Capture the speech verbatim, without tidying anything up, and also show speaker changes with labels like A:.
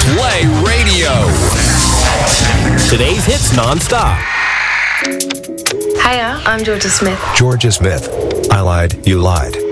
A: Play Radio. Today's hits nonstop.
B: Hiya, I'm Georgia Smith.
C: Georgia Smith. I lied, you lied.